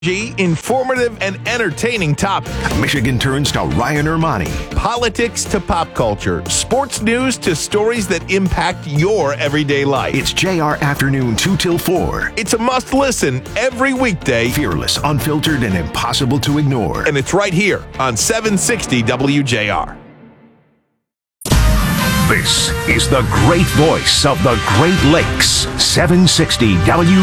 Informative and entertaining topics. Michigan turns to Ryan Ermani. Politics to pop culture. Sports news to stories that impact your everyday life. It's JR Afternoon 2 till 4. It's a must listen every weekday. Fearless, unfiltered, and impossible to ignore. And it's right here on 760 WJR. This is the great voice of the Great Lakes. 760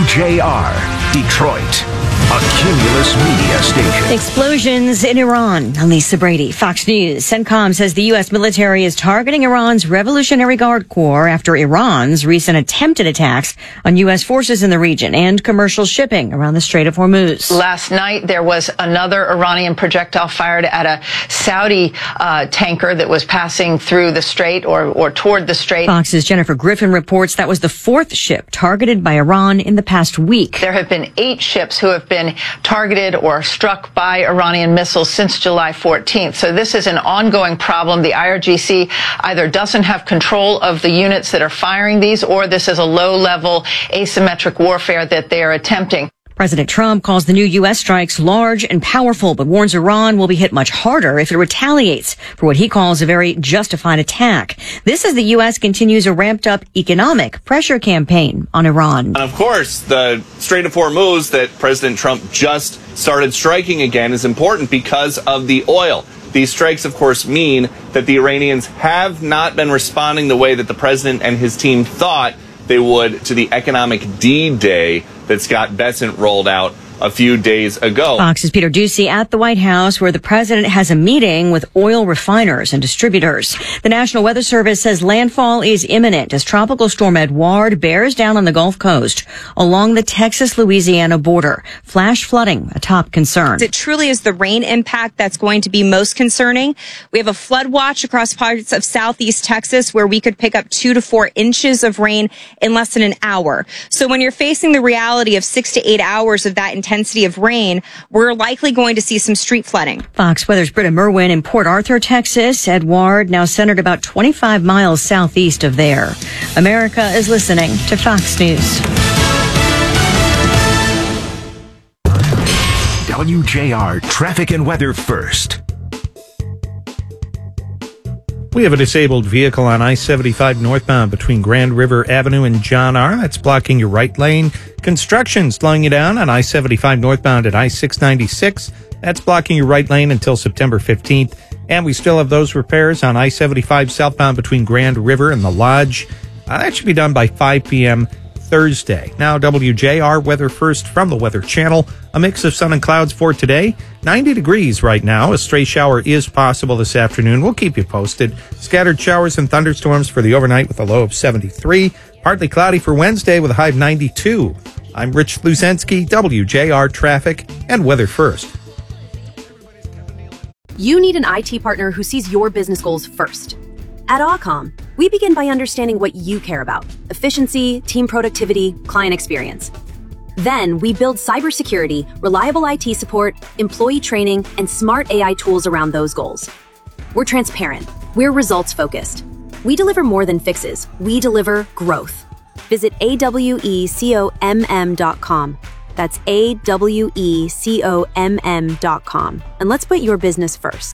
WJR, Detroit. A Cumulus Media station. Explosions in Iran. I'm Lisa Brady, Fox News. CENTCOM says the U.S. military is targeting Iran's Revolutionary Guard Corps after Iran's recent attempted attacks on U.S. forces in the region and commercial shipping around the Strait of Hormuz. Last night, there was another Iranian projectile fired at a Saudi tanker that was passing through the strait or toward the strait. Fox's Jennifer Griffin reports that was the fourth ship targeted by Iran in the past week. There have been 8 ships who have been targeted or struck by Iranian missiles since July 14th. So this is an ongoing problem. The IRGC either doesn't have control of the units that are firing these, or this is a low-level asymmetric warfare that they are attempting. President Trump calls the new U.S. strikes large and powerful, but warns Iran will be hit much harder if it retaliates for what he calls a very justified attack. This as the U.S. continues a ramped-up economic pressure campaign on Iran. And of course, the Strait of Hormuz that President Trump just started striking again is important because of the oil. These strikes, of course, mean that the Iranians have not been responding the way that the president and his team thought they would to the economic D-Day that Scott Bessent rolled out a few days ago. Fox's Peter Doocy at the White House, where the president has a meeting with oil refiners and distributors. The National Weather Service says landfall is imminent as Tropical Storm Edouard bears down on the Gulf Coast along the Texas-Louisiana border. Flash flooding, a top concern. It truly is the rain impact that's going to be most concerning. We have a flood watch across parts of southeast Texas where we could pick up 2 to 4 inches of rain in less than an hour. So when you're facing the reality of 6 to 8 hours of that intensity of rain, we're likely going to see some street flooding. Fox Weather's Britta Merwin in Port Arthur, Texas. Edouard now centered about 25 miles southeast of there. America is listening to Fox News. WJR Traffic and Weather First. We have a disabled vehicle on I-75 northbound between Grand River Avenue and John R. That's blocking your right lane. Construction slowing you down on I-75 northbound at I-696. That's blocking your right lane until September 15th. And we still have those repairs on I-75 southbound between Grand River and the Lodge. That should be done by 5 p.m. Thursday. Now, WJR Weather First from the Weather Channel. A mix of sun and clouds for today. 90 degrees right now. A stray shower is possible this afternoon. We'll keep you posted. Scattered showers and thunderstorms for the overnight with a low of 73. Partly cloudy for Wednesday with a high of 92. I'm Rich Lusensky, WJR Traffic and Weather First. You need an IT partner who sees your business goals first. At Awcom, we begin by understanding what you care about: efficiency, team productivity, client experience. Then we build cybersecurity, reliable IT support, employee training, and smart AI tools around those goals. We're transparent. We're results-focused. We deliver more than fixes. We deliver growth. Visit awecomm.com. That's awecomm.com. And let's put your business first.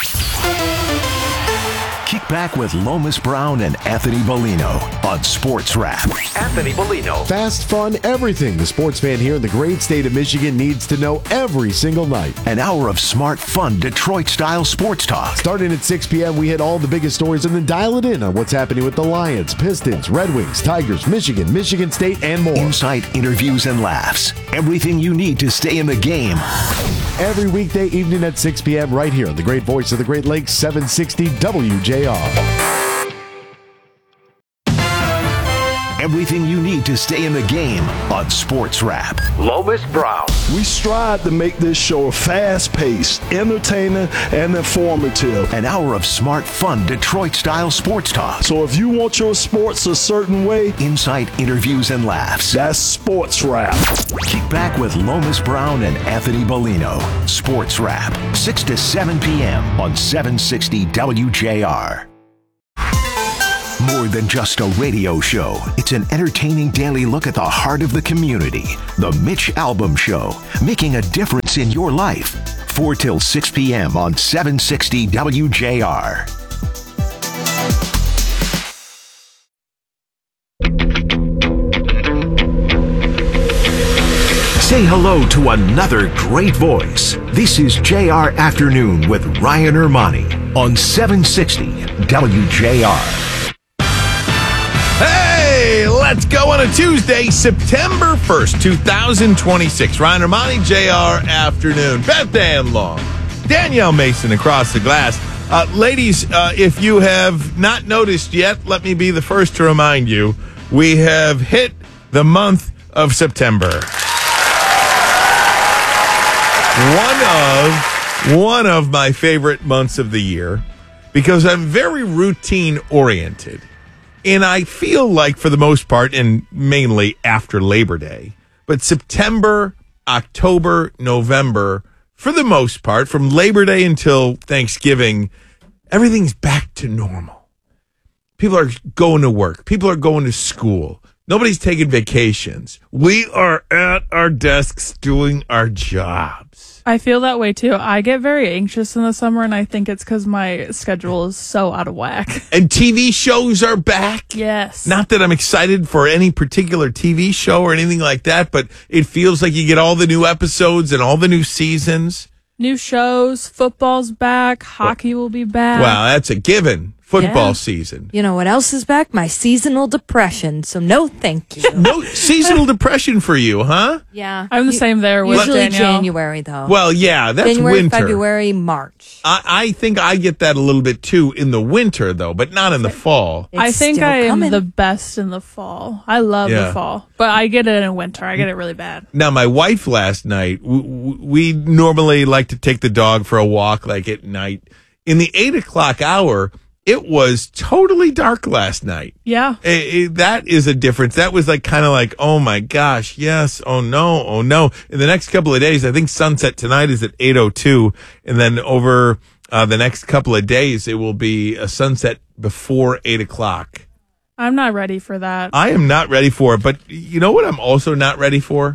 Kick back with Lomas Brown and Anthony Bellino on Sports Wrap. Anthony Bellino. Fast, fun, everything the sports fan here in the great state of Michigan needs to know every single night. An hour of smart, fun, Detroit-style sports talk. Starting at 6 p.m., we hit all the biggest stories and then dial it in on what's happening with the Lions, Pistons, Red Wings, Tigers, Michigan State, and more. Insight, interviews, and laughs. Everything you need to stay in the game. Every weekday evening at 6 p.m. right here on the great voice of the Great Lakes, 760 WJR. Everything you need to stay in the game on Sports Wrap. Lomas Brown. We strive to make this show fast-paced, entertaining, and informative. An hour of smart, fun, Detroit-style sports talk. So if you want your sports a certain way, insight, interviews, and laughs. That's Sports Wrap. Kick back with Lomas Brown and Anthony Bellino. Sports Wrap, 6 to 7 p.m. on 760 WJR. More than just a radio show, it's an entertaining daily look at the heart of the community. The Mitch Albom Show, making a difference in your life. 4 till 6 p.m. on 760 WJR. Say hello to another great voice. This is JR Afternoon with Ryan Ermani on 760 WJR. Hey, let's go on a Tuesday, September 1st, 2026. Ryan Ermani, JR Afternoon. Beth Ann Long, Danielle Mason across the glass. Ladies, if you have not noticed yet, let me be the first to remind you, we have hit the month of September. One of my favorite months of the year because I'm very routine oriented. And I feel like, for the most part, and mainly after Labor Day, but September, October, November, for the most part, from Labor Day until Thanksgiving, everything's back to normal. People are going to work. People are going to school. Nobody's taking vacations. We are at our desks doing our jobs. I feel that way too. I get very anxious in the summer, and I think it's because my schedule is so out of whack. And TV shows are back. Yes. Not that I'm excited for any particular TV show or anything like that, but it feels like you get all the new episodes and all the new seasons. New shows, football's back, hockey will be back. Wow, that's a given. Football season. You know what else is back? My seasonal depression. So no, thank you. No seasonal depression for you, huh? Yeah. I'm the same there with Usually Danielle. January, though. Well, yeah, that's January, winter. February, March. I think I get that a little bit too in the winter, though, but not in the fall. I think still I am coming. the best in the fall. I love the fall, but I get it in winter. I get it really bad. Now, my wife last night, we normally like to take the dog for a walk like at night. In the 8 o'clock hour, it was totally dark last night. Yeah. That is a difference. That was like kind of like, oh my gosh, yes, oh no. In the next couple of days, I think sunset tonight is at 8:02, and then over the next couple of days, it will be a sunset before 8 o'clock. I'm not ready for that. I am not ready for it, but you know what I'm also not ready for?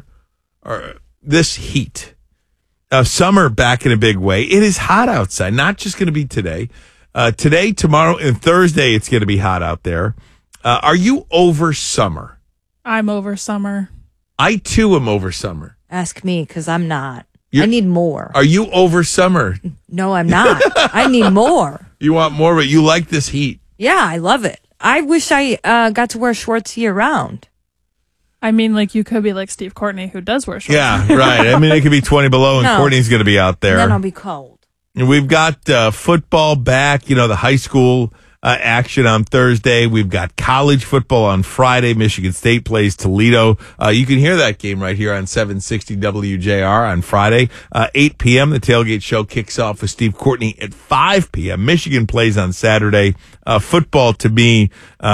This heat. Summer back in a big way. It is hot outside, not just going to be today. Today, tomorrow, and Thursday, it's going to be hot out there. Are you over summer? I'm over summer. I, too, am over summer. Ask me, because I'm not. I need more. Are you over summer? No, I'm not. I need more. You want more, but you like this heat. Yeah, I love it. I wish I got to wear shorts year round. I mean, like, you could be like Steve Courtney, who does wear shorts. Yeah, right. I mean, it could be 20 below, and No. Courtney's going to be out there. Then I'll be cold. And we've got football back, the high school action on Thursday. We've got college football on Friday. Michigan State plays Toledo. You can hear that game right here on 760 WJR on Friday. 8 p.m., the Tailgate Show kicks off with Steve Courtney at 5 p.m. Michigan plays on Saturday. Football, to me,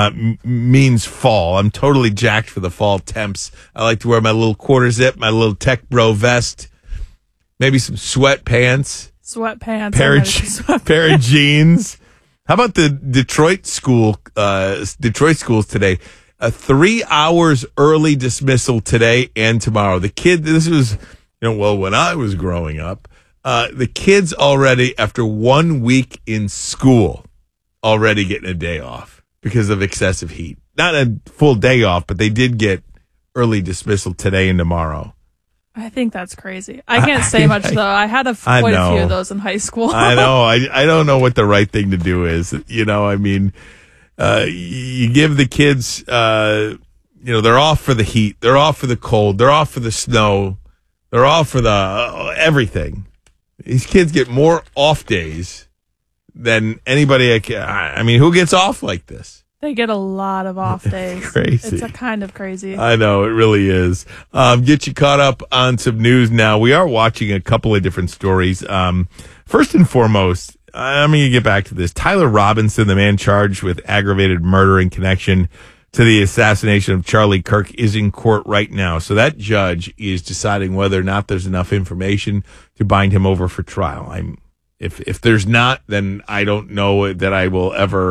means fall. I'm totally jacked for the fall temps. I like to wear my little quarter zip, my little Tech Bro vest, maybe some sweatpants. Sweatpants. Pair of jeans. How about the Detroit schools today? 3 hours early dismissal today and tomorrow. The kid, this was, when I was growing up, the kids already, after 1 week in school, already getting a day off because of excessive heat. Not a full day off, but they did get early dismissal today and tomorrow. I think that's crazy. I can't say much, though. I had quite a few of those in high school. I know. I don't know what the right thing to do is. You give the kids, they're off for the heat. They're off for the cold. They're off for the snow. They're off for the everything. These kids get more off days than anybody. Who gets off like this? They get a lot of off days. Crazy. It's a kind of crazy. I know, it really is. Get you caught up on some news now. We are watching a couple of different stories. First and foremost, I'm going to get back to this. Tyler Robinson, the man charged with aggravated murder in connection to the assassination of Charlie Kirk, is in court right now. So that judge is deciding whether or not there's enough information to bind him over for trial. If there's not, then I don't know that I will ever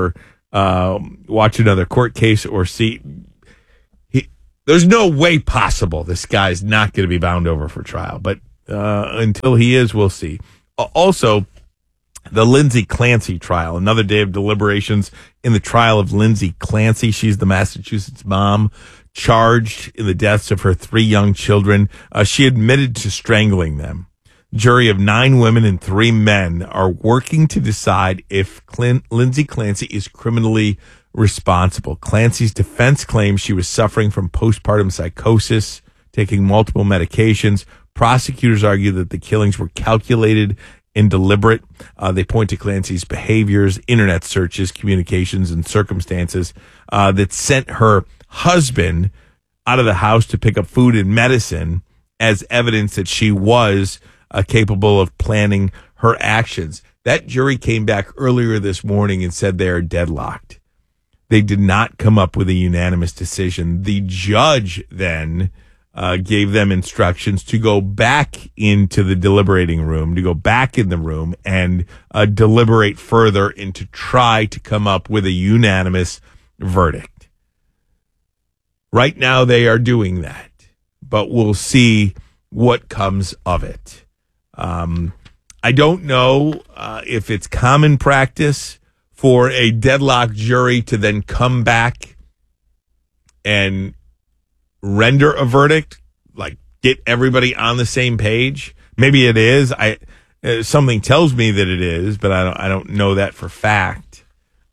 watch another court case or see. There's no way possible this guy's not going to be bound over for trial. But until he is, we'll see. Also, the Lindsay Clancy trial, another day of deliberations in the trial of Lindsay Clancy. She's the Massachusetts mom charged in the deaths of her 3 young children. She admitted to strangling them. Jury of 9 women and 3 men are working to decide if Lindsay Clancy is criminally responsible. Clancy's defense claims she was suffering from postpartum psychosis, taking multiple medications. Prosecutors argue that the killings were calculated and deliberate. They point to Clancy's behaviors, internet searches, communications, and circumstances that sent her husband out of the house to pick up food and medicine as evidence that she was capable of planning her actions. That jury came back earlier this morning and said they are deadlocked. They did not come up with a unanimous decision. The judge then gave them instructions to go back into the deliberating room, to go back in the room and deliberate further and to try to come up with a unanimous verdict. Right now they are doing that, but we'll see what comes of it. I don't know if it's common practice for a deadlocked jury to then come back and render a verdict, like get everybody on the same page. Maybe it is. Something tells me that it is, but I don't know that for fact.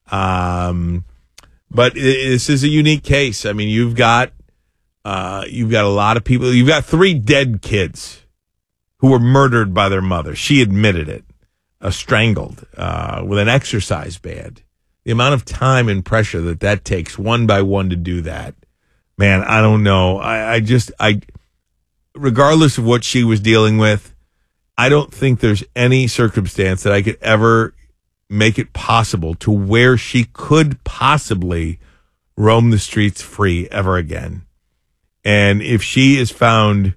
But this is a unique case. I mean, you've got a lot of people. You've got 3 dead kids who were murdered by their mother. She admitted it, strangled with an exercise band. The amount of time and pressure that takes one by one to do that. Man, I don't know. I regardless of what she was dealing with, I don't think there's any circumstance that I could ever make it possible to where she could possibly roam the streets free ever again. And if she is found,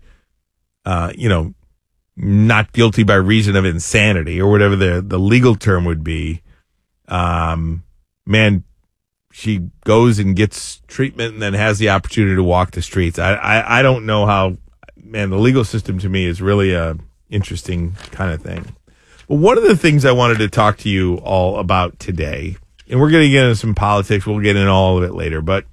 not guilty by reason of insanity or whatever the legal term would be, man, she goes and gets treatment and then has the opportunity to walk the streets. I don't know how, man, the legal system to me is really a interesting kind of thing. But one of the things I wanted to talk to you all about today, and we're going to get into some politics, we'll get into all of it later, but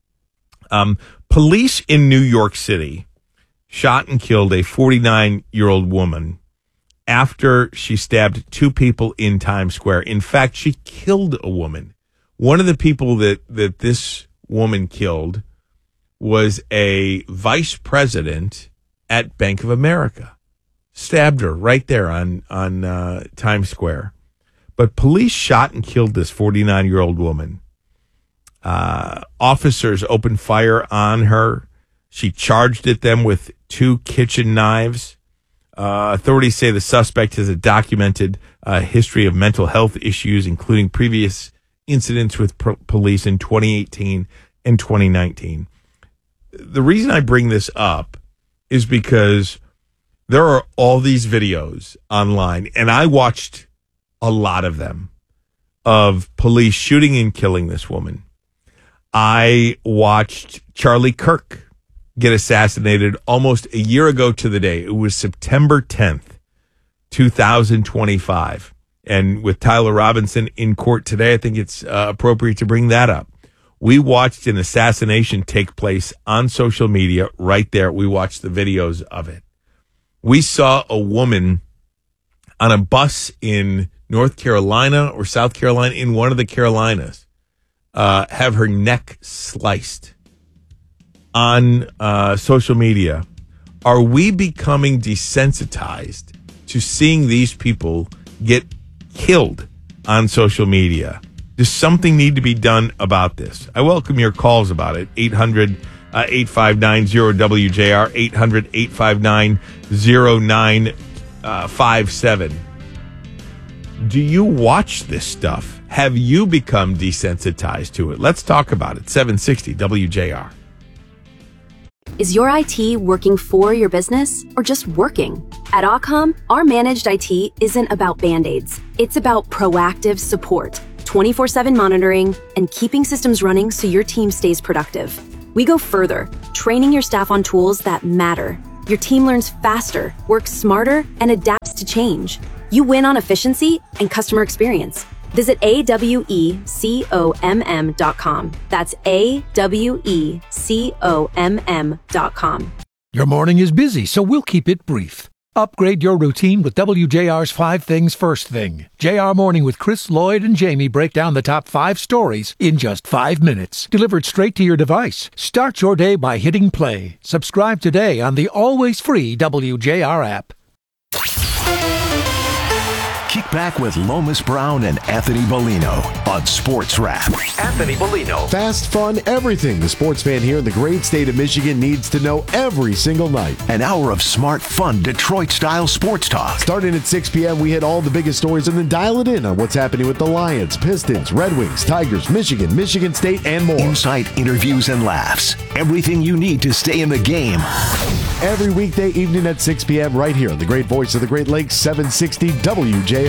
police in New York City shot and killed a 49-year-old woman after she stabbed 2 people in Times Square. In fact, she killed a woman. One of the people that this woman killed was a vice president at Bank of America. Stabbed her right there on Times Square. But police shot and killed this 49-year-old woman. Officers opened fire on her. She charged at them with 2 kitchen knives. Authorities say the suspect has a documented history of mental health issues, including previous incidents with police in 2018 and 2019. The reason I bring this up is because there are all these videos online, and I watched a lot of them, of police shooting and killing this woman. I watched Charlie Kirk get assassinated almost a year ago to the day. It was September 10th, 2025. And with Tyler Robinson in court today, I think it's appropriate to bring that up. We watched an assassination take place on social media right there. We watched the videos of it. We saw a woman on a bus in North Carolina or South Carolina, in one of the Carolinas, have her neck sliced on social media. Are we becoming desensitized to seeing these people get killed on social media? Does something need to be done about this? I welcome your calls about it. 800-859-0WJR, 800-859-0957. Do you watch this stuff? Have you become desensitized to it? Let's talk about it. 760 WJR. Is your IT working for your business or just working? At Occam, our managed IT isn't about Band-Aids. It's about proactive support. 24/7 monitoring, and keeping systems running so your team stays productive. We go further, training your staff on tools that matter. Your team learns faster, works smarter, and adapts to change. You win on efficiency and customer experience. Visit AWECOMM.com. That's AWECOMM.com. Your morning is busy, so we'll keep it brief. Upgrade your routine with WJR's 5 Things First Thing. JR Morning with Chris, Lloyd, and Jamie break down the top 5 stories in just 5 minutes. Delivered straight to your device. Start your day by hitting play. Subscribe today on the always free WJR app. Kick back with Lomas Brown and Anthony Bellino on Sports Wrap. Anthony Bellino. Fast, fun, everything the sports fan here in the great state of Michigan needs to know every single night. An hour of smart, fun, Detroit-style sports talk. Starting at 6 p.m., we hit all the biggest stories and then dial it in on what's happening with the Lions, Pistons, Red Wings, Tigers, Michigan, Michigan State, and more. Insight, interviews, and laughs. Everything you need to stay in the game. Every weekday evening at 6 p.m. right here on the great voice of the Great Lakes, 760 WJR.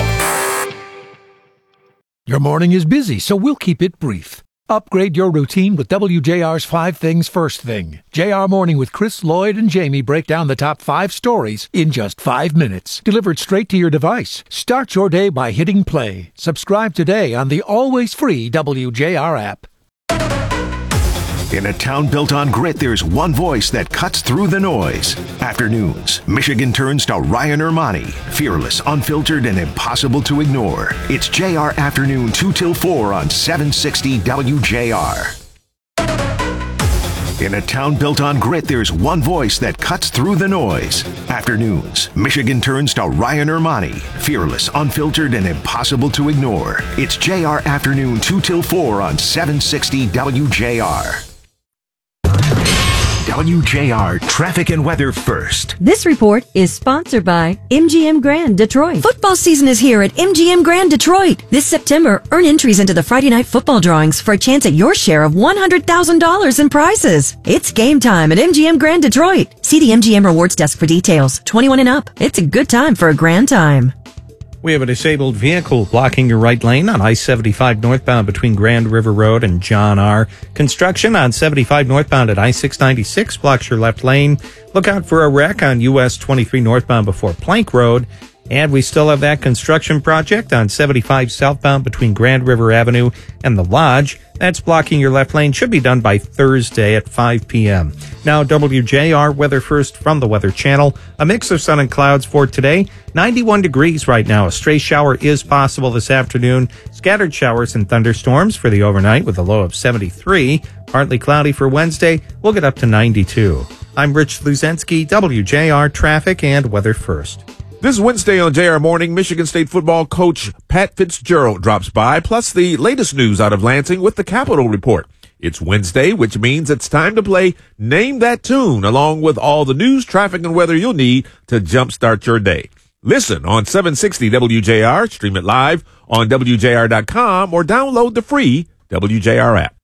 Your morning is busy, so we'll keep it brief. Upgrade your routine with WJR's 5 Things First Thing. JR Morning with Chris, Lloyd, and Jamie break down the top 5 stories in just 5 minutes. Delivered straight to your device. Start your day by hitting play. Subscribe today on the always free WJR app. In a town built on grit, there's one voice that cuts through the noise. Afternoons, Michigan turns to Ryan Ermani. Fearless, unfiltered, and impossible to ignore. It's JR Afternoon 2 till 4 on 760 WJR. In a town built on grit, there's one voice that cuts through the noise. Afternoons, Michigan turns to Ryan Ermani. Fearless, unfiltered, and impossible to ignore. It's JR Afternoon 2 till 4 on 760 WJR. WJR Traffic and Weather First. This report is sponsored by MGM Grand Detroit. Football season is here at MGM Grand Detroit. This September, earn entries into the Friday night football drawings for a chance at your share of $100,000 in prizes. It's game time at MGM Grand Detroit. See the MGM Rewards desk for details. 21 and up. It's a good time for a grand time. We have a disabled vehicle blocking your right lane on I-75 northbound between Grand River Road and John R. Construction on 75 northbound at I-696 blocks your left lane. Look out for a wreck on US 23 northbound before Plank Road. And we still have that construction project on 75 southbound between Grand River Avenue and the Lodge. That's blocking your left lane. Should be done by Thursday at 5 p.m. Now, WJR Weather First from the Weather Channel. A mix of sun and clouds for today. 91 degrees right now. A stray shower is possible this afternoon. Scattered showers and thunderstorms for the overnight with a low of 73. Partly cloudy for Wednesday. We'll get up to 92. I'm Rich Luzensky, WJR Traffic and Weather First. This Wednesday on JR Morning, Michigan State football coach Pat Fitzgerald drops by, plus the latest news out of Lansing with the Capitol Report. It's Wednesday, which means it's time to play Name That Tune, along with all the news, traffic, and weather you'll need to jumpstart your day. Listen on 760 WJR, stream it live on WJR.com, or download the free WJR app.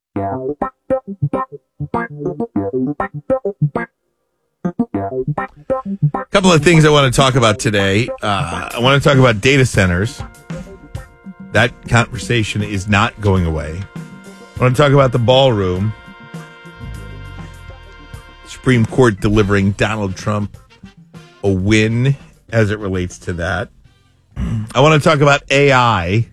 A couple of things I want to talk about today. I want to talk about data centers. That conversation is not going away. I want to talk about the ballroom. Supreme Court delivering Donald Trump a win as it relates to that. I want to talk about AI.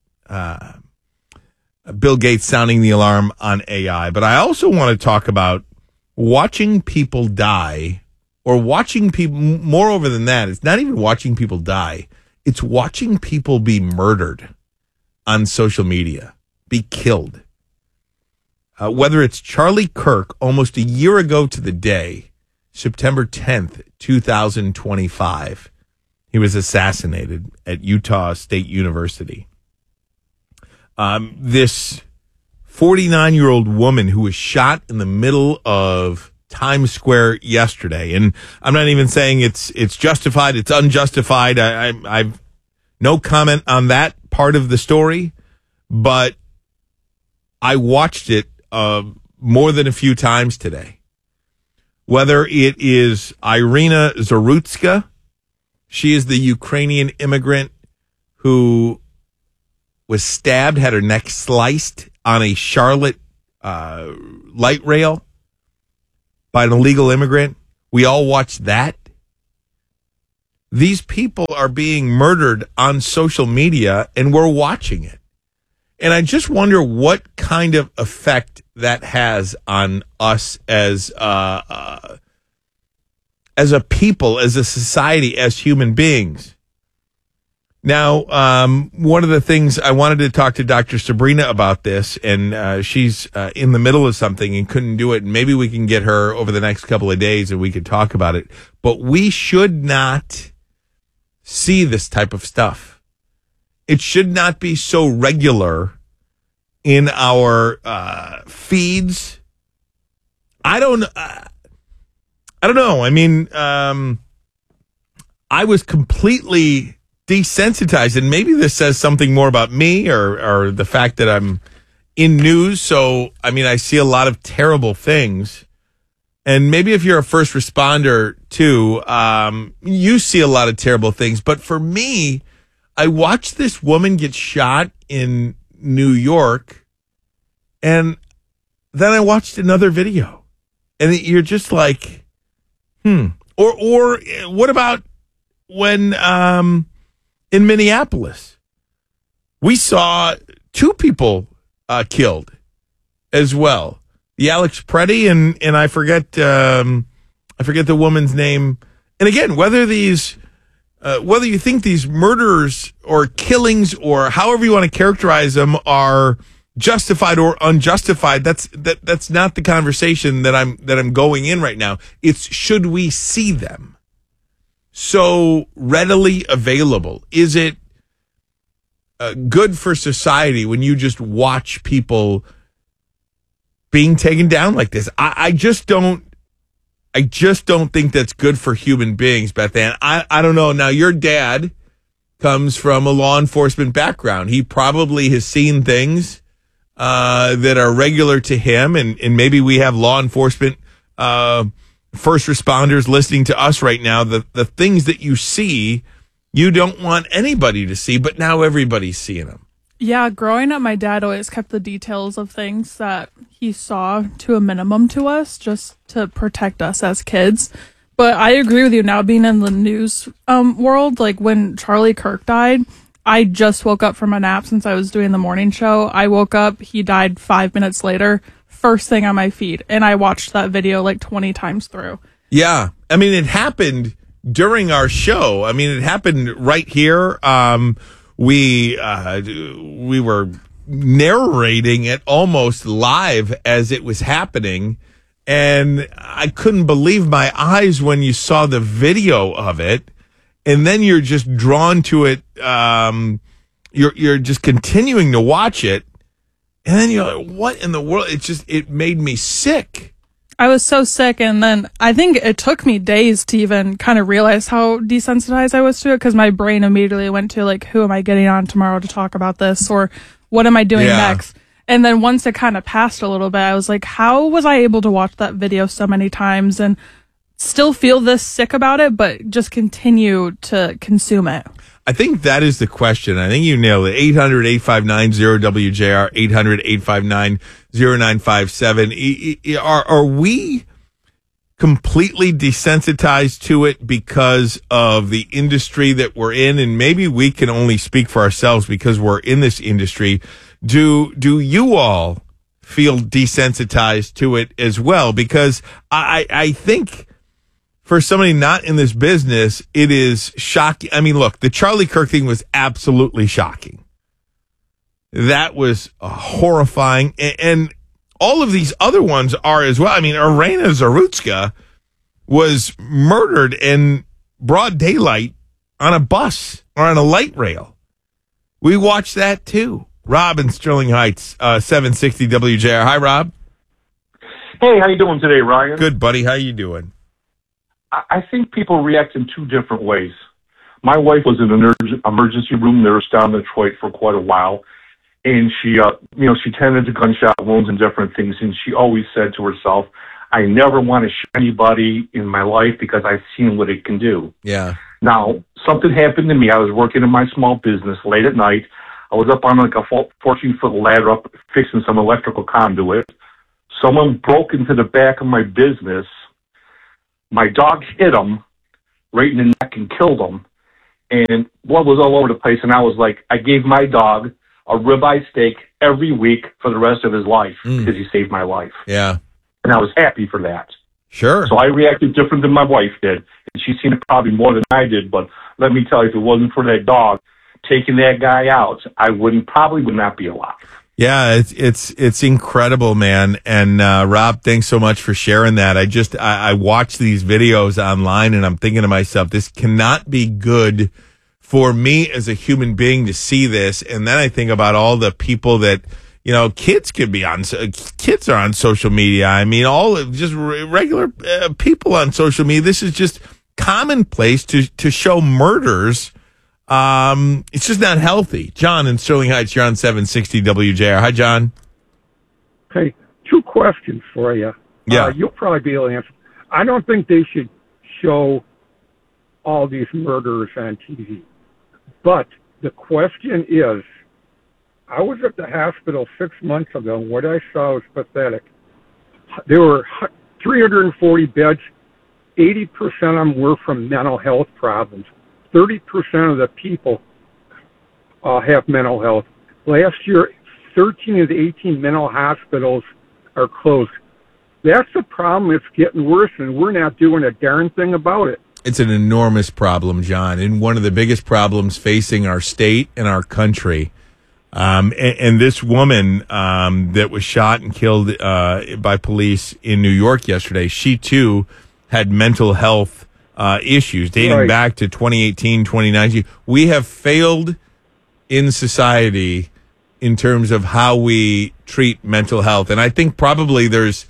Bill Gates sounding the alarm on AI. But I also want to talk about watching people die, or watching people, moreover than that, it's not even watching people die. It's watching people be murdered on social media, be killed. Whether it's Charlie Kirk, almost a year ago to the day, September 10th, 2025, he was assassinated at Utah State University. This 49-year-old woman who was shot in the middle of Times Square yesterday. And I'm not even saying it's justified, it's unjustified. I've no comment on that part of the story, but I watched it more than a few times today. Whether it is Irina Zarutska, she is the Ukrainian immigrant who was stabbed, had her neck sliced on a Charlotte light rail by an illegal immigrant. We all watched that. These people are being murdered on social media, and we're watching it. And I just wonder what kind of effect that has on us as a people, as a society, as human beings. Now, one of the things I wanted to talk to Dr. Sabrina about this, and she's in the middle of something and couldn't do it. And maybe we can get her over the next couple of days and we could talk about it. But we should not see this type of stuff. It should not be so regular in our feeds. I don't know. I mean, I was completely desensitized, and maybe this says something more about me or the fact that I'm in news. So, I mean, I see a lot of terrible things. And maybe if you're a first responder too, you see a lot of terrible things. But for me, I watched this woman get shot in New York, and then I watched another video, and you're just like, Or what about when in Minneapolis we saw two people killed as well? The Alex Preddy and I forget the woman's name. And again, whether you think these murders or killings or however you want to characterize them are justified or unjustified, that's not the conversation that I'm going in right now. It's should we see them so readily available? Is it good for society when you just watch people being taken down like this? I just don't think that's good for human beings, Beth Ann. I don't know. Now, your dad comes from a law enforcement background. He probably has seen things that are regular to him, and maybe we have law enforcement first responders listening to us right now. The things that you see, you don't want anybody to see, but now everybody's seeing them. Yeah, growing up, my dad always kept the details of things that he saw to a minimum to us, just to protect us as kids. But I agree with you, now being in the news world, like when Charlie Kirk died, I just woke up from a nap since I was doing the morning show. I woke up, he died 5 minutes later, first thing on my feed, and I watched that video like 20 times through. Yeah, I mean, it happened during our show. I mean, it happened right here. We were narrating it almost live as it was happening, and I couldn't believe my eyes when you saw the video of it, and then you're just drawn to it. You're just continuing to watch it, and then you're like, what in the world? It made me sick. I was so sick, and then I think it took me days to even kind of realize how desensitized I was to it, because my brain immediately went to, like, who am I getting on tomorrow to talk about this, or what am I doing next? And then once it kind of passed a little bit, I was like, how was I able to watch that video so many times and still feel this sick about it, but just continue to consume it? I think that is the question. I think you nailed it. 800-859-0WJR, 800-859-0957. Are we completely desensitized to it because of the industry that we're in? And maybe we can only speak for ourselves because we're in this industry. Do you all feel desensitized to it as well? Because I think for somebody not in this business, it is shocking. I mean, look, the Charlie Kirk thing was absolutely shocking. That was horrifying. And all of these other ones are as well. I mean, Irena Zarutska was murdered in broad daylight on a bus or on a light rail. We watched that too. Rob in Sterling Heights, 760 WJR. Hi, Rob. Hey, how you doing today, Ryan? Good, buddy. How you doing? I think people react in two different ways. My wife was in an emergency room nurse down in Detroit for quite a while, and she tended to gunshot wounds and different things, and she always said to herself, I never want to shoot anybody in my life because I've seen what it can do. Yeah. Now, something happened to me. I was working in my small business late at night. I was up on like a 14-foot ladder up fixing some electrical conduit. Someone broke into the back of my business. My dog hit him right in the neck and killed him. And blood was all over the place. And I was like, I gave my dog a ribeye steak every week for the rest of his life because he saved my life. Yeah. And I was happy for that. Sure. So I reacted different than my wife did. And she's seen it probably more than I did. But let me tell you, if it wasn't for that dog taking that guy out, I would not be alive. Yeah, it's incredible, man. And Rob, thanks so much for sharing that. I watch these videos online and I'm thinking to myself, this cannot be good for me as a human being to see this. And then I think about all the people that, you know, kids are on social media. I mean, all just regular people on social media. This is just commonplace to show murders. It's just not healthy. John in Sterling Heights, you're on 760 WJR. Hi, John. Hey, two questions for you. Yeah. You'll probably be able to answer. I don't think they should show all these murders on TV. But the question is, I was at the hospital 6 months ago, and what I saw was pathetic. There were 340 beds. 80% of them were from mental health problems. 30% of the people have mental health. Last year, 13 of the 18 mental hospitals are closed. That's a problem. It's getting worse, and we're not doing a darn thing about it. It's an enormous problem, John, and one of the biggest problems facing our state and our country. And this woman that was shot and killed by police in New York yesterday, she too had mental health issues dating back to 2018, 2019. We have failed in society in terms of how we treat mental health. And I think probably there's,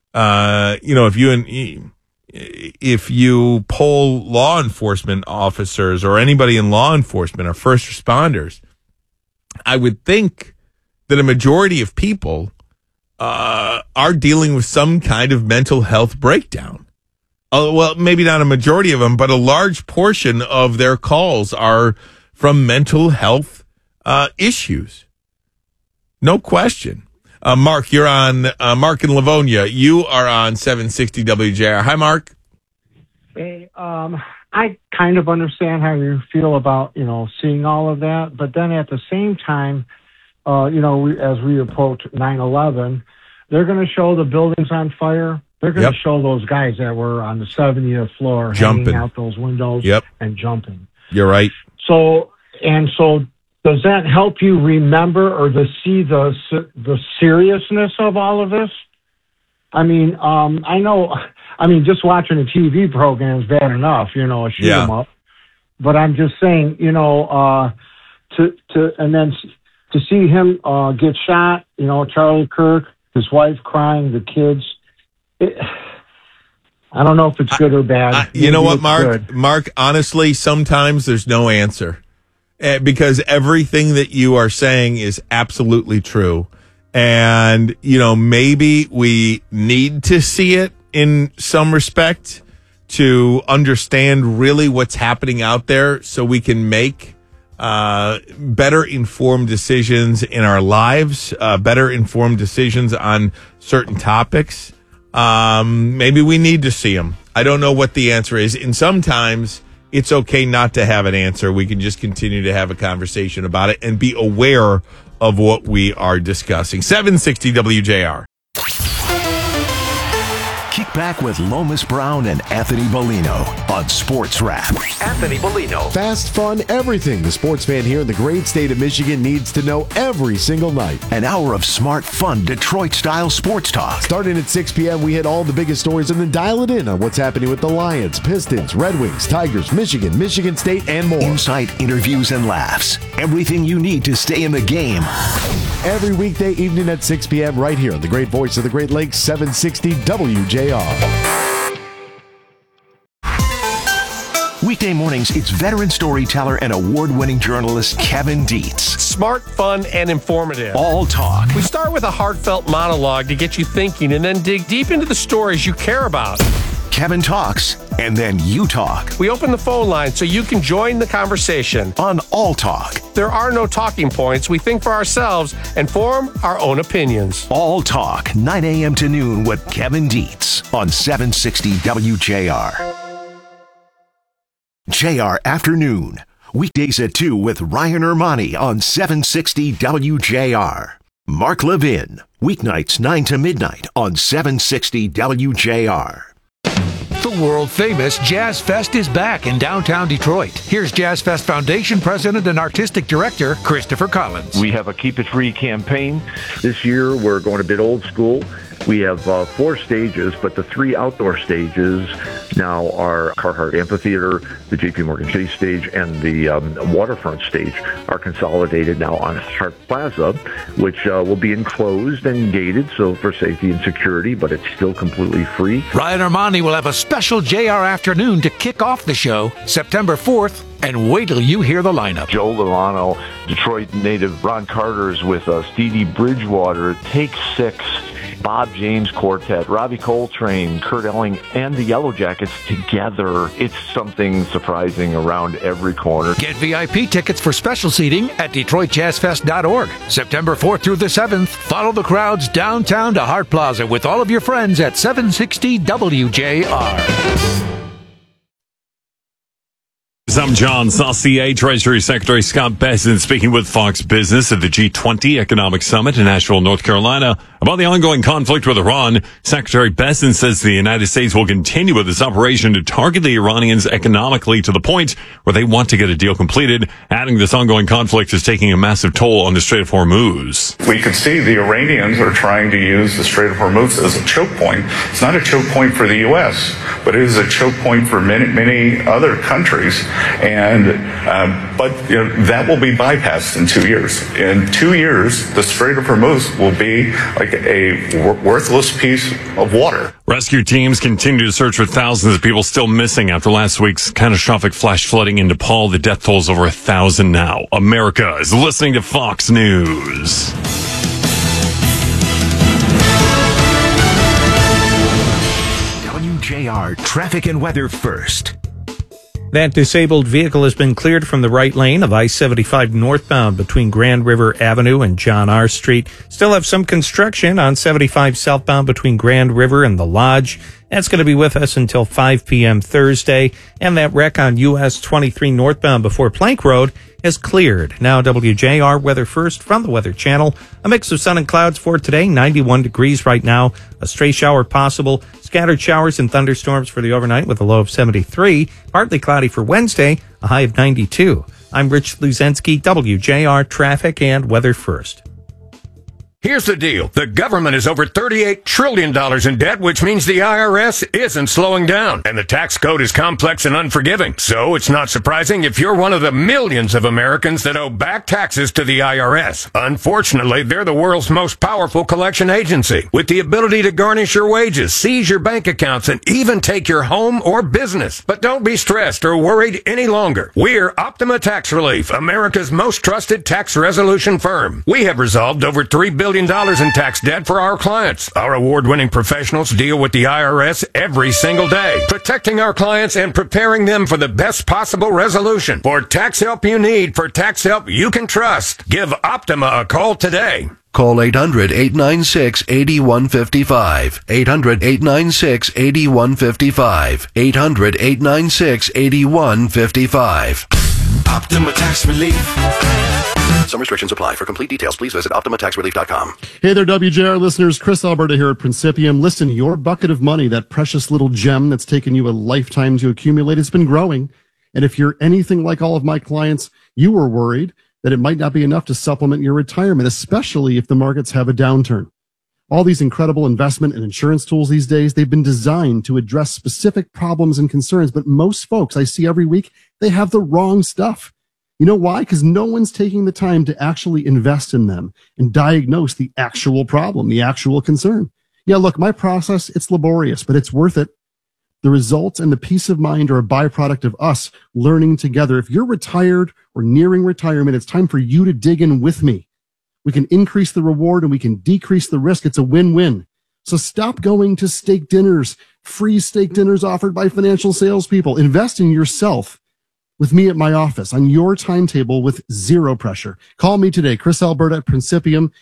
if you poll law enforcement officers or anybody in law enforcement or first responders, I would think that a majority of people are dealing with some kind of mental health breakdown. Well, maybe not a majority of them, but a large portion of their calls are from mental health issues. No question. Mark, you're on, Mark in Livonia. You are on 760 WJR. Hi, Mark. Hey, I kind of understand how you feel about, seeing all of that. But then at the same time, as we approach 9/11, they're going to show the buildings on fire. They're going to show those guys that were on the 70th floor hanging out those windows and jumping. You're right. So does that help you remember or to see the seriousness of all of this? I mean, just watching a TV program is bad enough, shoot them up. But I'm just saying, and then to see him get shot, Charlie Kirk, his wife crying, the kids. I don't know if it's good or bad. You know what, Mark? Mark, honestly, sometimes there's no answer because everything that you are saying is absolutely true. And, maybe we need to see it in some respect to understand really what's happening out there so we can make better informed decisions in our lives, better informed decisions on certain topics. Maybe we need to see them. I don't know what the answer is. And sometimes it's okay not to have an answer. We can just continue to have a conversation about it and be aware of what we are discussing. 760 WJR. Kick back with Lomas Brown and Anthony Bellino on Sports Wrap. Anthony Bellino. Fast, fun, everything the sports fan here in the great state of Michigan needs to know every single night. An hour of smart, fun, Detroit-style sports talk. Starting at 6 p.m., we hit all the biggest stories and then dial it in on what's happening with the Lions, Pistons, Red Wings, Tigers, Michigan, Michigan State, and more. Insight, interviews, and laughs. Everything you need to stay in the game. Every weekday evening at 6 p.m. right here on the great voice of the Great Lakes, 760 WJR. Weekday mornings, it's veteran storyteller and award-winning journalist Kevin Dietz. Smart, fun, and informative. All talk. We start with a heartfelt monologue to get you thinking and then dig deep into the stories you care about. Kevin Talks, And then you talk. We open the phone line so you can join the conversation. On All Talk. There are no talking points. We think for ourselves and form our own opinions. All Talk, 9 a.m. to noon with Kevin Dietz on 760 WJR. JR Afternoon. Weekdays at 2 with Ryan Ermani on 760 WJR. Mark Levin. Weeknights 9 to midnight on 760 WJR. The world-famous Jazz Fest is back in downtown Detroit. Here's Jazz Fest Foundation President and Artistic Director Christopher Collins. We have a Keep It Free campaign. This year, we're going a bit old school. We have 4 stages, but the 3 outdoor stages now are Carhartt Amphitheater, the J.P. Morgan Chase stage, and the waterfront stage are consolidated now on Hart Plaza, which will be enclosed and gated, so for safety and security, but it's still completely free. Ryan Armani will have a special JR Afternoon to kick off the show September 4th. And wait till you hear the lineup. Joe Lovano, Detroit native Ron Carter's with us, Dee Bridgewater, Take 6, Bob James Quartet, Robbie Coltrane, Kurt Elling, and the Yellow Jackets together. It's something surprising around every corner. Get VIP tickets for special seating at DetroitJazzFest.org. September 4th through the 7th, follow the crowds downtown to Hart Plaza with all of your friends at 760 WJR. I'm John Saucier. Treasury Secretary Scott Bessent speaking with Fox Business at the G20 Economic Summit in Nashville, North Carolina about the ongoing conflict with Iran. Secretary Bessent says the United States will continue with this operation to target the Iranians economically to the point where they want to get a deal completed, adding this ongoing conflict is taking a massive toll on the Strait of Hormuz. We could see the Iranians are trying to use the Strait of Hormuz as a choke point. It's not a choke point for the U.S., but it is a choke point for many other countries. But that will be bypassed in 2 years. In 2 years, the Strait of Hormuz will be like a worthless piece of water. Rescue teams continue to search for thousands of people still missing after last week's catastrophic flash flooding in Nepal. The death toll is over 1,000 now. America is listening to Fox News. WJR Traffic and Weather First. That disabled vehicle has been cleared from the right lane of I-75 northbound between Grand River Avenue and John R. Street. Still have some construction on 75 southbound between Grand River and the Lodge. That's going to be with us until 5 p.m. Thursday. And that wreck on US 23 northbound before Plank Road is cleared. Now WJR Weather First from the Weather Channel. A mix of sun and clouds for today. 91 degrees right now. A stray shower possible. Scattered showers and thunderstorms for the overnight with a low of 73. Partly cloudy for Wednesday. A high of 92. I'm Rich Luzensky, WJR Traffic and Weather First. Here's the deal. The government is over $38 trillion in debt, which means the IRS isn't slowing down. And the tax code is complex and unforgiving. So it's not surprising if you're one of the millions of Americans that owe back taxes to the IRS. Unfortunately, they're the world's most powerful collection agency, with the ability to garnish your wages, seize your bank accounts, and even take your home or business. But don't be stressed or worried any longer. We're Optima Tax Relief, America's most trusted tax resolution firm. We have resolved over $3 billion in tax debt for our clients. Our award-winning professionals deal with the IRS every single day, protecting our clients and preparing them for the best possible resolution. For tax help you need, for tax help you can trust, give Optima a call today. Call 800-896-8155. 800-896-8155. 800-896-8155. Optima Tax Relief. Some restrictions apply. For complete details, please visit OptimaTaxRelief.com. Hey there, WJR listeners. Chris Alberta here at Principium. Listen, your bucket of money, that precious little gem that's taken you a lifetime to accumulate, it's been growing. And if you're anything like all of my clients, you were worried that it might not be enough to supplement your retirement, especially if the markets have a downturn. All these incredible investment and insurance tools these days, they've been designed to address specific problems and concerns. But most folks I see every week, they have the wrong stuff. You know why? Because no one's taking the time to actually invest in them and diagnose the actual problem, the actual concern. Yeah, look, my process, it's laborious, but it's worth it. The results and the peace of mind are a byproduct of us learning together. If you're retired or nearing retirement, it's time for you to dig in with me. We can increase the reward and we can decrease the risk. It's a win-win. So stop going to steak dinners, free steak dinners offered by financial salespeople. Invest in yourself with me at my office on your timetable with zero pressure. Call me today, Chris Albert at Principium,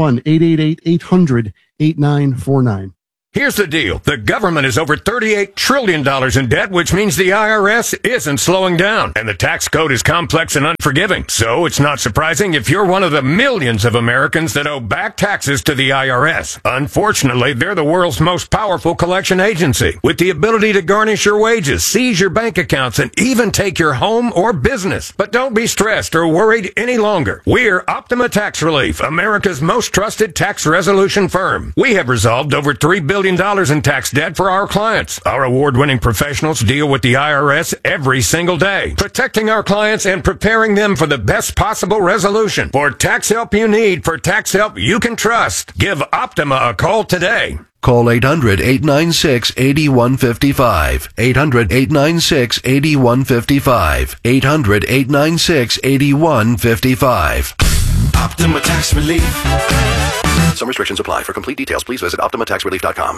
1-888-800-8949. Here's the deal. The government is over $38 trillion in debt, which means the IRS isn't slowing down. And the tax code is complex and unforgiving. So it's not surprising if you're one of the millions of Americans that owe back taxes to the IRS. Unfortunately, they're the world's most powerful collection agency, with the ability to garnish your wages, seize your bank accounts, and even take your home or business. But don't be stressed or worried any longer. We're Optima Tax Relief, America's most trusted tax resolution firm. We have resolved over $3 billion in tax debt for our clients. Our award-winning professionals deal with the IRS every single day, protecting our clients and preparing them for the best possible resolution. For tax help you need, for tax help you can trust, give Optima a call today. Call 800-896-8155. 800-896-8155. 800-896-8155. Optima Tax Relief. Some restrictions apply. For complete details, please visit OptimaTaxRelief.com.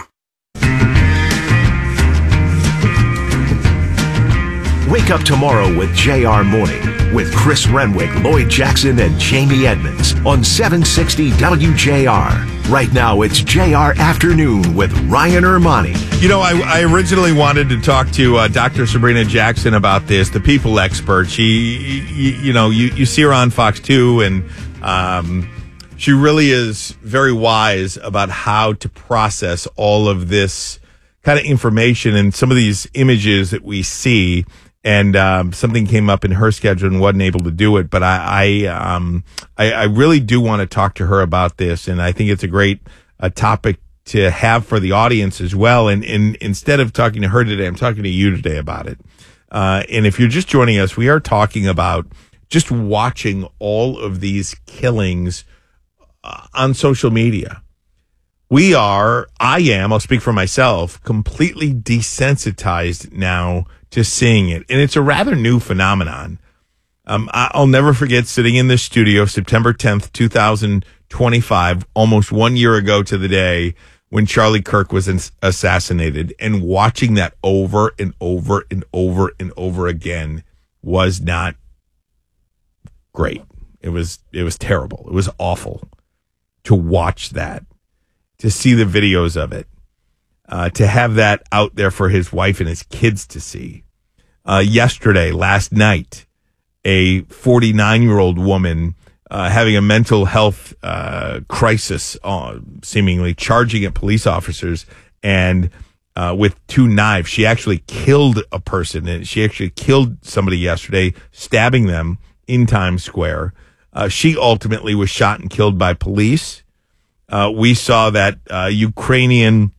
Wake up tomorrow with JR Morning with Chris Renwick, Lloyd Jackson, and Jamie Edmonds on 760 WJR. Right now, it's JR Afternoon with Ryan Ermani. You know, I originally wanted to talk to Dr. Sabrina Jackson about this, the people expert. She, you see her on Fox 2, and she really is very wise about how to process all of this kind of information and some of these images that we see. And something came up in her schedule and wasn't able to do it. But I really do want to talk to her about this, and I think it's a great topic to have for the audience as well. And instead of talking to her today, I'm talking to you today about it. And if you're just joining us, we are talking about just watching all of these killings on social media. I'll speak for myself, completely desensitized now to seeing it. And it's a rather new phenomenon. I'll never forget sitting in this studio September 10th, 2025, almost 1 year ago to the day when Charlie Kirk was assassinated, and watching that over and over and over and over again was not great. It was terrible. It was awful to watch that, to see the videos of it, to have that out there for his wife and his kids to see. Last night, a 49-year-old woman having a mental health crisis, seemingly charging at police officers, and with two knives. She actually killed a person, and she actually killed somebody yesterday, stabbing them in Times Square. She ultimately was shot and killed by police. We saw that Ukrainian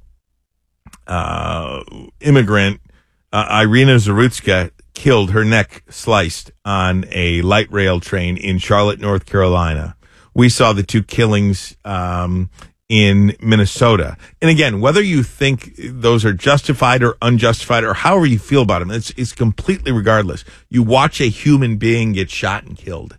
immigrant, Irina Zarutska, killed, her neck sliced on a light rail train in Charlotte, North Carolina. We saw the two killings in Minnesota. And again, whether you think those are justified or unjustified or however you feel about them, it's completely regardless. You watch a human being get shot and killed.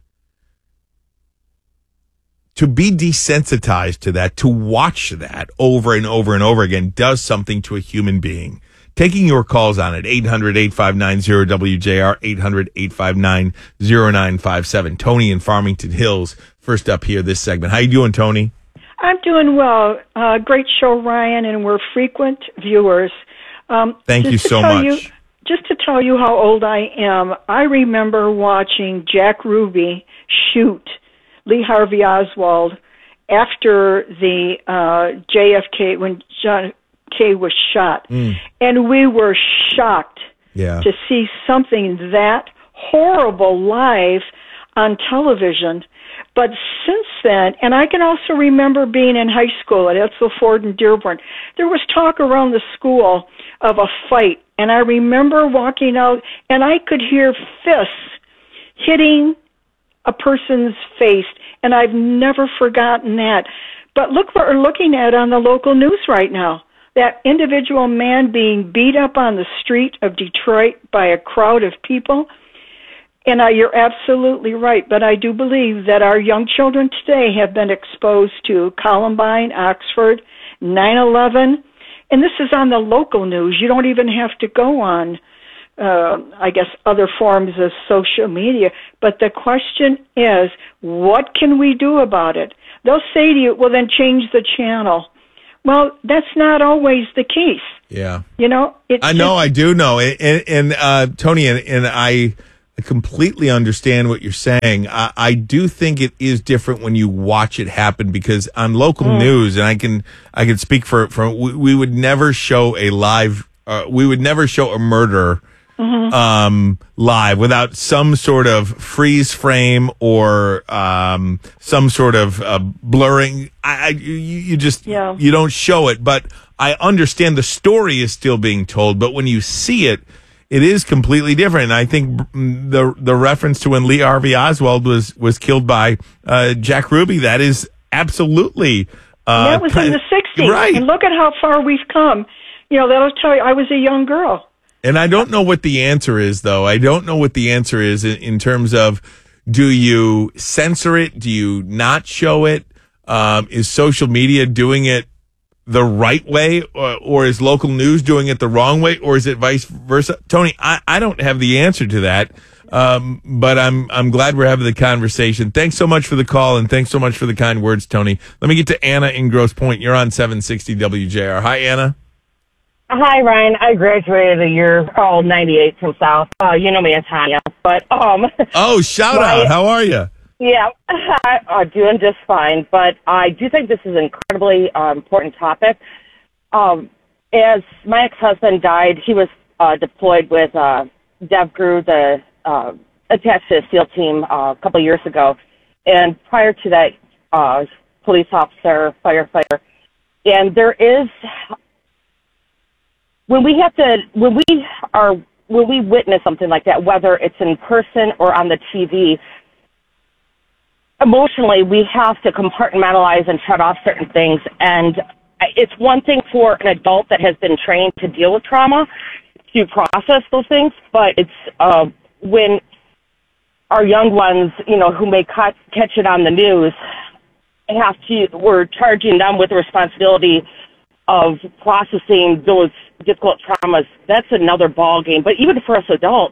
To be desensitized to that, to watch that over and over and over again, does something to a human being. Taking your calls on it, 800-859-0WJR, 800-859-0957. Tony in Farmington Hills, first up here this segment. How you doing, Tony? I'm doing well. Great show, Ryan, and we're frequent viewers. Thank you so much. Just to tell you how old I am, I remember watching Jack Ruby shoot Lee Harvey Oswald after the JFK, when John K was shot. And we were shocked to see something that horrible live on television. But since then, and I can also remember being in high school at Edsel Ford and Dearborn, there was talk around the school of a fight. And I remember walking out, and I could hear fists hitting a person's face, and I've never forgotten that. But look what we're looking at on the local news right now. That individual man being beat up on the street of Detroit by a crowd of people. And you're absolutely right, but I do believe that our young children today have been exposed to Columbine, Oxford, 9/11, and this is on the local news. You don't even have to go on, I guess, other forms of social media. But the question is, what can we do about it? They'll say to you, well, then change the channel. Well, that's not always the case. Yeah. You know? I do know. And Tony, and I completely understand what you're saying. I do think it is different when you watch it happen, because on local news, and I can speak for we would never show a live, we would never show a murder live without some sort of freeze frame or some sort of blurring. You don't show it, but I understand the story is still being told. But when you see it, it is completely different. And I think the reference to when Lee Harvey Oswald was killed by Jack Ruby, that is absolutely that was in the 60s, right? And look at how far we've come. You know, that'll tell you I was a young girl. And I don't know what the answer is, though. I don't know what the answer is in terms of, do you censor it? Do you not show it? Is social media doing it the right way, or is local news doing it the wrong way, or is it vice versa? Tony, I don't have the answer to that, but I'm glad we're having the conversation. Thanks so much for the call, and thanks so much for the kind words, Tony. Let me get to Anna in Grosse Pointe. You're on 760 WJR. Hi, Anna. Hi, Ryan. I graduated a year, 98 from South. You know me as Tanya, but Oh, shout out! How are you? Yeah, I'm doing just fine. But I do think this is an incredibly important topic. As my ex-husband died, he was deployed with DevGru, attached to the SEAL team a couple of years ago, and prior to that, police officer, firefighter, and there is. When we witness something like that, whether it's in person or on the TV, emotionally we have to compartmentalize and shut off certain things. And it's one thing for an adult that has been trained to deal with trauma to process those things, but it's when our young ones, you know, who may catch it on the news, we're charging them with the responsibility of processing those difficult traumas. That's another ball game. But even for us adults,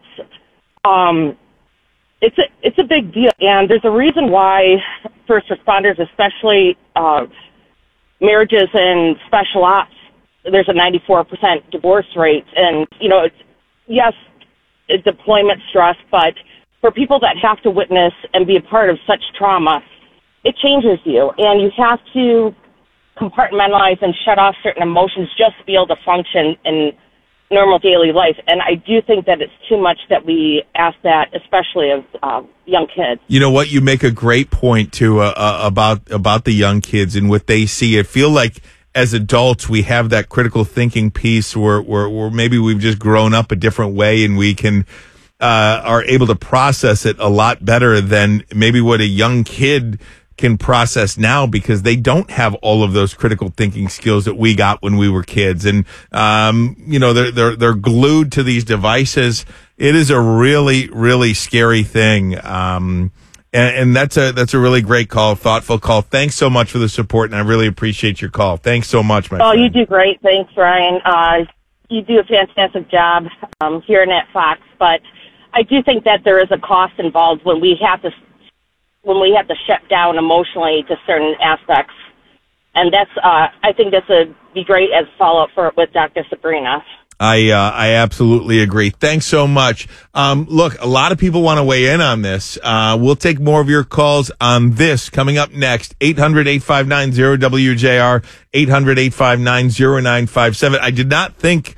it's a big deal. And there's a reason why first responders, especially marriages and special ops, there's a 94% divorce rate. And, you know, it's deployment stress, but for people that have to witness and be a part of such trauma, it changes you. And you have to compartmentalize and shut off certain emotions just to be able to function in normal daily life. And I do think that it's too much that we ask that, especially of young kids. You know what? You make a great point too about the young kids and what they see. I feel like as adults we have that critical thinking piece where maybe we've just grown up a different way, and we can are able to process it a lot better than maybe what a young kid can process now, because they don't have all of those critical thinking skills that we got when we were kids. And, you know, they're glued to these devices. It is a really, really scary thing. And that's a really great call, thoughtful call. Thanks so much for the support, and I really appreciate your call. Thanks so much, my friend. You do great. Thanks, Ryan. You do a fantastic job here at Fox, but I do think that there is a cost involved when we have to shut down emotionally to certain aspects. And that's, I think this would be great as a follow-up with Dr. Sabrina. I absolutely agree. Thanks so much. Look, a lot of people want to weigh in on this. We'll take more of your calls on this coming up next. 800-859-0WJR, 800-859-0957. I did not think,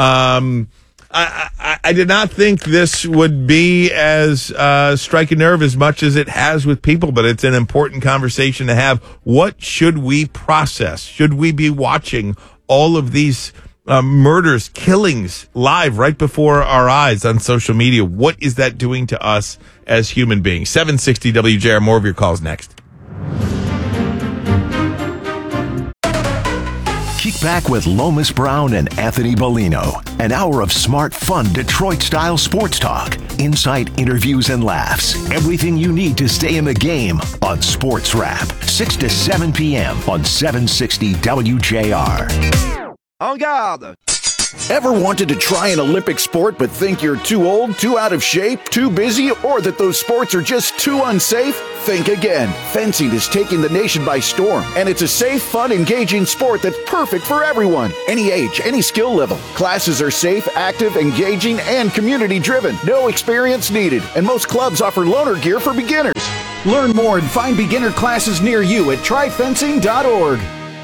I did not think this would be as strike a nerve as much as it has with people, but it's an important conversation to have. What should we process? Should we be watching all of these murders, killings live right before our eyes on social media? What is that doing to us as human beings? 760 WJR. More of your calls next. Keep back with Lomas Brown and Anthony Bellino. An hour of smart, fun, Detroit-style sports talk. Insight, interviews, and laughs. Everything you need to stay in the game on Sports Wrap. 6 to 7 p.m. on 760 WJR. En garde! Ever wanted to try an Olympic sport but think you're too old, too out of shape, too busy, or that those sports are just too unsafe? Think again. Fencing is taking the nation by storm, and it's a safe, fun, engaging sport that's perfect for everyone. Any age, any skill level. Classes are safe, active, engaging, and community-driven. No experience needed, and most clubs offer loaner gear for beginners. Learn more and find beginner classes near you at tryfencing.org.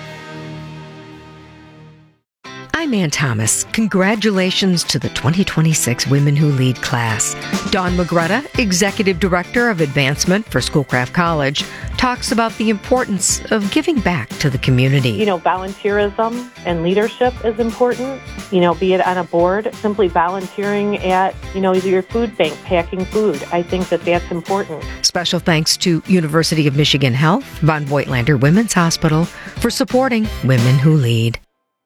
I'm Ann Thomas. Congratulations to the 2026 Women Who Lead class. Dawn Magretta, Executive Director of Advancement for Schoolcraft College, talks about the importance of giving back to the community. You know, volunteerism and leadership is important. You know, be it on a board, simply volunteering at, your food bank, packing food. I think that that's important. Special thanks to University of Michigan Health, Von Voigtlander Women's Hospital for supporting Women Who Lead.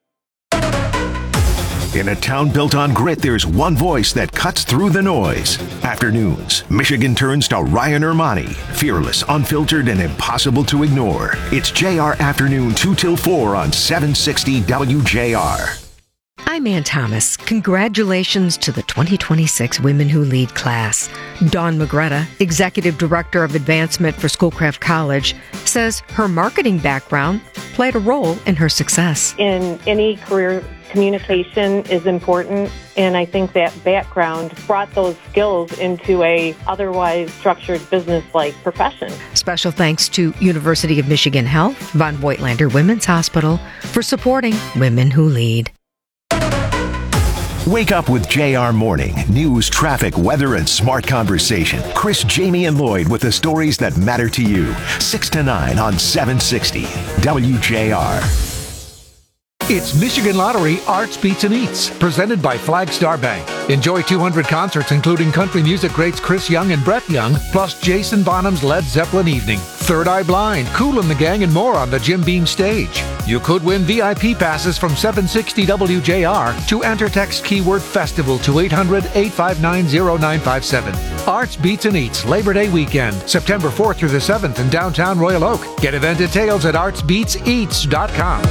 In a town built on grit, there's one voice that cuts through the noise. Afternoons, Michigan turns to Ryan Ermani. Fearless, unfiltered, and impossible to ignore. It's JR Afternoon 2 till 4 on 760 WJR. I'm Ann Thomas. Congratulations to the 2026 Women Who Lead class. Dawn Magretta, Executive Director of Advancement for Schoolcraft College, says her marketing background played a role in her success. In any career, communication is important, and I think that background brought those skills into a otherwise structured business-like profession. Special thanks to University of Michigan Health, Von Voigtlander Women's Hospital for supporting Women Who Lead. Wake up with JR Morning. News, traffic, weather, and smart conversation. Chris, Jamie, and Lloyd with the stories that matter to you. 6 to 9 on 760 WJR. It's Michigan Lottery Arts Beats and Eats, presented by Flagstar Bank. Enjoy 200 concerts, including country music greats Chris Young and Brett Young, plus Jason Bonham's Led Zeppelin Evening, Third Eye Blind, Kool and the Gang, and more on the Jim Beam stage. You could win VIP passes from 760 WJR. To enter, text keyword festival to 800-859-0957. Arts Beats and Eats, Labor Day weekend, September 4th through the 7th in downtown Royal Oak. Get event details at artsbeatseats.com.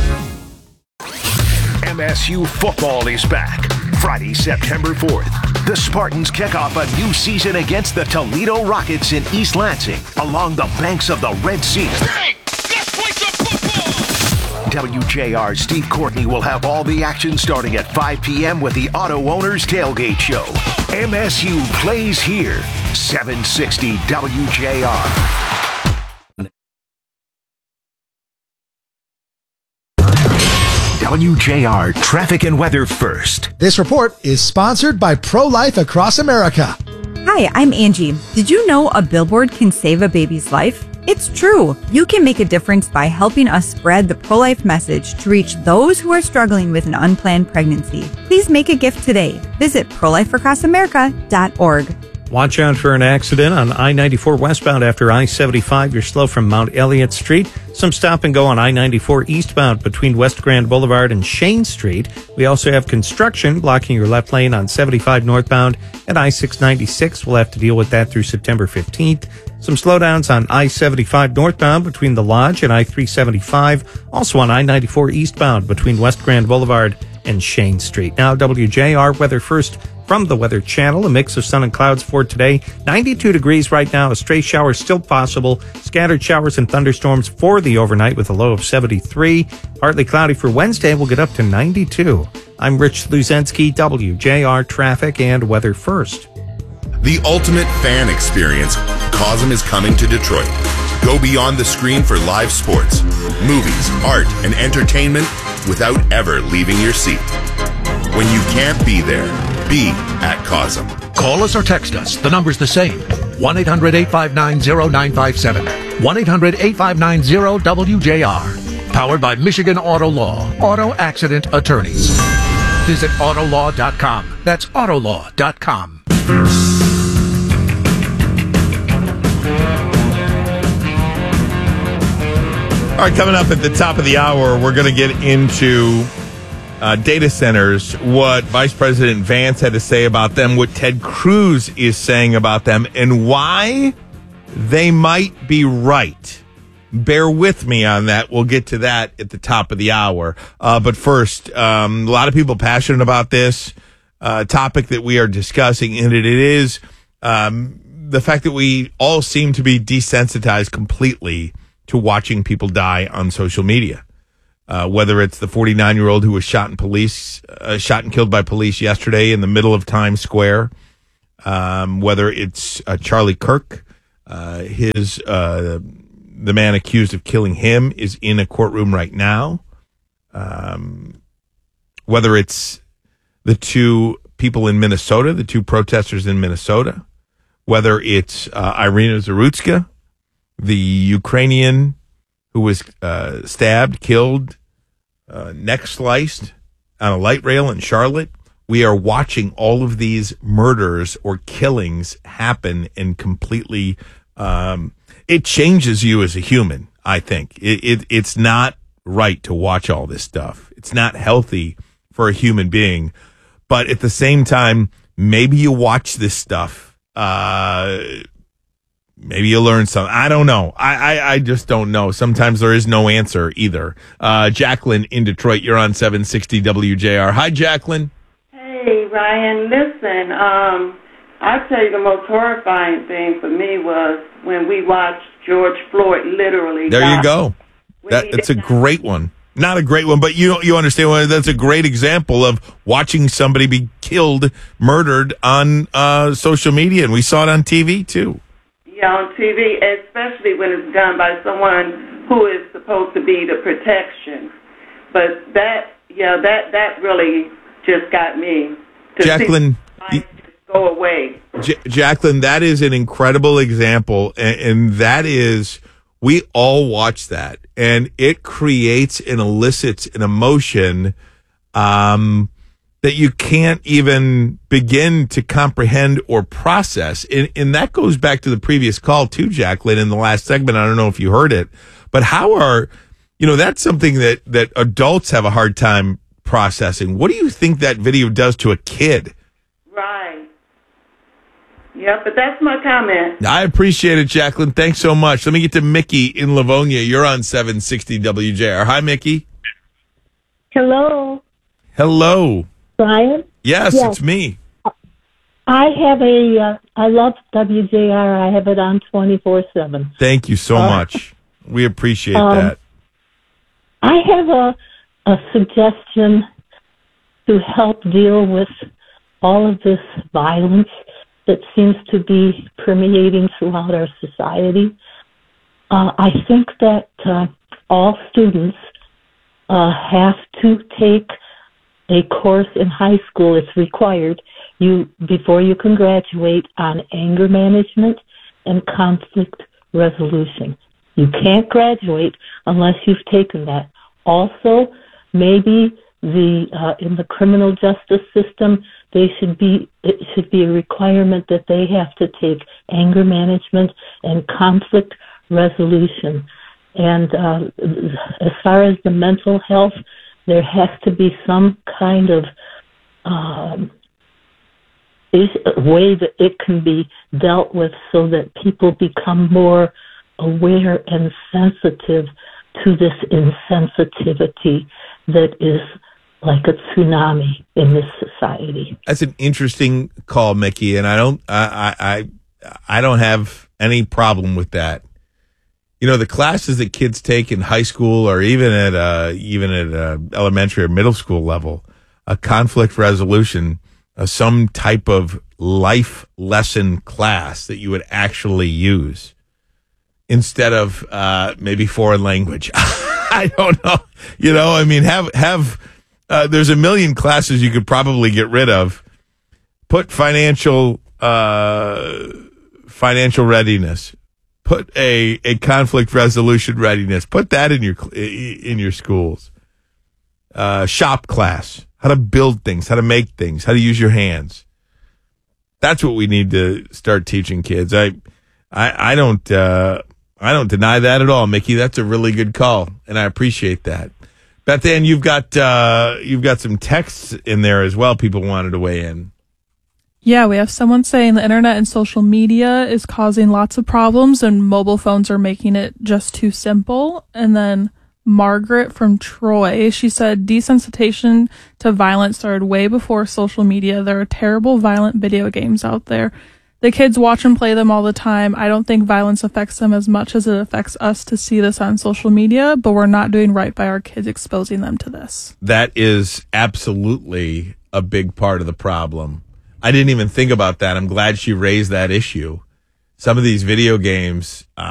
MSU football is back. Friday, September 4th. The Spartans kick off a new season against the Toledo Rockets in East Lansing, along the banks of the Red Sea. Hey, let's play some football! WJR's Steve Courtney will have all the action starting at 5 p.m. with the Auto Owners Tailgate Show. MSU plays here. 760 WJR. WJR Traffic and Weather First. This report is sponsored by Pro-Life Across America. Hi, I'm Angie. Did you know a billboard can save a baby's life? It's true. You can make a difference by helping us spread the pro-life message to reach those who are struggling with an unplanned pregnancy. Please make a gift today. Visit prolifeacrossamerica.org. Watch out for an accident on I-94 westbound after I-75. You're slow from Mount Elliott Street. Some stop and go on I-94 eastbound between West Grand Boulevard and Shane Street. We also have construction blocking your left lane on 75 northbound and I-696. We'll have to deal with that through September 15th. Some slowdowns on I-75 northbound between the Lodge and I-375. Also on I-94 eastbound between West Grand Boulevard and Shane Street. Now WJR Weather First from the Weather Channel. A mix of sun and clouds for today. 92 degrees right now. A stray shower still possible. Scattered showers and thunderstorms for the overnight with a low of 73. Partly cloudy for Wednesday. We'll get up to 92. I'm Rich Luzensky, WJR Traffic and Weather First. The ultimate fan experience. COSM is coming to Detroit. Go beyond the screen for live sports, movies, art, and entertainment without ever leaving your seat. When you can't be there, be at COSM. Call us or text us. The number's the same. 1-800-859-0957. 1-800-859-0WJR. Powered by Michigan Auto Law. Auto Accident Attorneys. Visit autolaw.com. That's autolaw.com. All right, coming up at the top of the hour, we're going to get into data centers, what Vice President Vance had to say about them, what Ted Cruz is saying about them, and why they might be right. Bear with me on that. We'll get to that at the top of the hour. But first, a lot of people passionate about this topic that we are discussing, and it is the fact that we all seem to be desensitized completely to watching people die on social media. Whether it's the 49-year-old who was shot and killed by police yesterday in the middle of Times Square, whether it's Charlie Kirk, the man accused of killing him is in a courtroom right now. Whether it's the two people in Minnesota, the two protesters in Minnesota, whether it's Irina Zarutska, the Ukrainian who was stabbed, killed, neck sliced on a light rail in Charlotte. We are watching all of these murders or killings happen, and completely it changes you as a human, I think. It's not right to watch all this stuff. It's not healthy for a human being. But at the same time, maybe you watch this stuff. Maybe you learn something. I don't know. I just don't know. Sometimes there is no answer either. Jacqueline in Detroit, you're on 760 WJR. Hi, Jacqueline. Hey, Ryan. Listen, I'll tell you the most horrifying thing for me was when we watched George Floyd literally There die. you go. That's a great one. Not a great one, but you understand. That's a great example of watching somebody be killed, murdered on social media, and we saw it on TV too. Yeah, on TV, especially when it's done by someone who is supposed to be the protection. But that really just got me to Jacqueline, see life just go away. Jacqueline, that is an incredible example, and that is, we all watch that, and it creates and elicits an emotion that you can't even begin to comprehend or process. And that goes back to the previous call too, Jacqueline, in the last segment. I don't know if you heard it, but that's something that adults have a hard time processing. What do you think that video does to a kid? Right. Yeah, but that's my comment. I appreciate it, Jacqueline. Thanks so much. Let me get to Mickey in Livonia. You're on 760 WJR. Hi, Mickey. Hello. Hello. Brian? Yes, it's me. I have I love WJR. I have it on 24/7. Thank you so much. We appreciate that. I have a suggestion to help deal with all of this violence that seems to be permeating throughout our society. I think that all students have to take a course in high school. It's required before you can graduate on anger management and conflict resolution. You can't graduate unless you've taken that. Also, maybe in the criminal justice system, it should be a requirement that they have to take anger management and conflict resolution. And as far as the mental health, there has to be some kind of way that it can be dealt with so that people become more aware and sensitive to this insensitivity that is like a tsunami in this society. That's an interesting call, Mickey, and I don't have any problem with that. You know, the classes that kids take in high school or even at elementary or middle school level, a conflict resolution, some type of life lesson class that you would actually use instead of maybe foreign language. I don't know. You know, I mean, there's a million classes you could probably get rid of. Put financial readiness. Put a conflict resolution readiness. Put that in your schools. Shop class. How to build things. How to make things. How to use your hands. That's what we need to start teaching kids. I I don't deny that at all, Mickey. That's a really good call, and I appreciate that. Beth Ann, you've got some texts in there as well. People wanted to weigh in. Yeah, we have someone saying the internet and social media is causing lots of problems and mobile phones are making it just too simple. And then Margaret from Troy, she said desensitization to violence started way before social media. There are terrible violent video games out there. The kids watch and play them all the time. I don't think violence affects them as much as it affects us to see this on social media, but we're not doing right by our kids exposing them to this. That is absolutely a big part of the problem. I didn't even think about that. I'm glad she raised that issue. Some of these video games,